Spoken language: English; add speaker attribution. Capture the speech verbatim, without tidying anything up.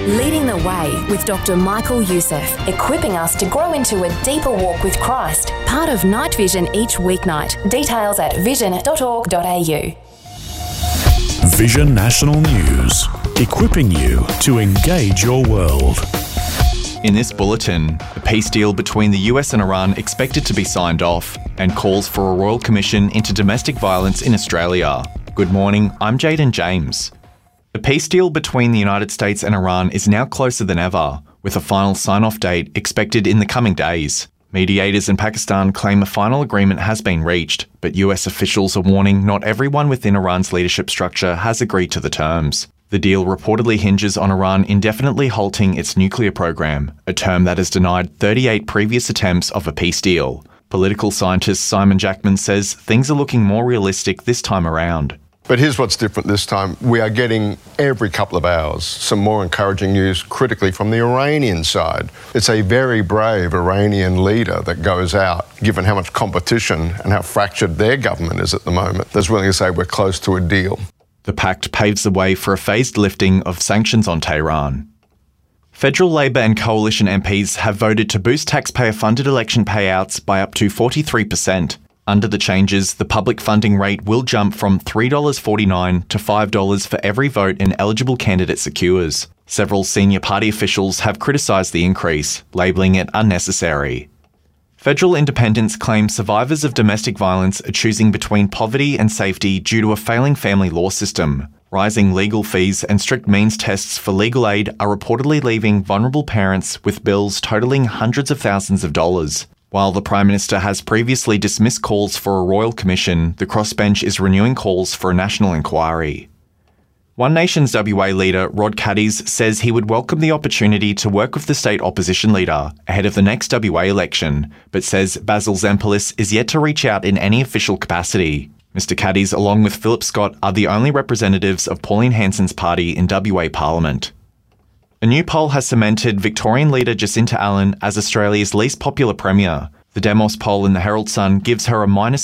Speaker 1: Leading the Way with Doctor Michael Youssef, equipping us to grow into a deeper walk with Christ. Part of Night Vision each weeknight. Details at vision dot org dot a u.
Speaker 2: Vision National News, equipping you to engage your world.
Speaker 3: In this bulletin, a peace deal between the U S and Iran expected to be signed off, and calls for a royal commission into domestic violence in Australia. Good morning, I'm Jaden James. The peace deal between the United States and Iran is now closer than ever, with a final sign-off date expected in the coming days. Mediators in Pakistan claim a final agreement has been reached, but U S officials are warning not everyone within Iran's leadership structure has agreed to the terms. The deal reportedly hinges on Iran indefinitely halting its nuclear program, a term that has denied thirty-eight previous attempts of a peace deal. Political scientist Simon Jackman says things are looking more realistic this time around.
Speaker 4: But here's what's different this time. We are getting, every couple of hours, some more encouraging news critically from the Iranian side. It's a very brave Iranian leader that goes out, given how much competition and how fractured their government is at the moment, that's willing to say we're close to a deal.
Speaker 3: The pact paves the way for a phased lifting of sanctions on Tehran. Federal Labor and Coalition M Ps have voted to boost taxpayer-funded election payouts by up to forty-three percent. Under the changes, the public funding rate will jump from three dollars forty-nine to five dollars for every vote an eligible candidate secures. Several senior party officials have criticised the increase, labelling it unnecessary. Federal independents claim survivors of domestic violence are choosing between poverty and safety due to a failing family law system. Rising legal fees and strict means tests for legal aid are reportedly leaving vulnerable parents with bills totalling hundreds of thousands of dollars. While the Prime Minister has previously dismissed calls for a royal commission, the crossbench is renewing calls for a national inquiry. One Nation's W A leader, Rod Caddies, says he would welcome the opportunity to work with the state opposition leader ahead of the next W A election, but says Basil Zempilas is yet to reach out in any official capacity. Mister Caddies, along with Philip Scott, are the only representatives of Pauline Hanson's party in W A Parliament. A new poll has cemented Victorian leader Jacinta Allen as Australia's least popular premier. The Demos poll in the Herald Sun gives her a minus